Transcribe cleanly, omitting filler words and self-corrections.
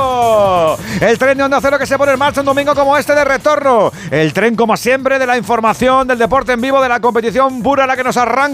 Cero. El tren de Onda Cero que se pone en marcha un domingo como este de retorno. El tren, como siempre, de la información, del deporte en vivo, de la competición pura, la que nos arranca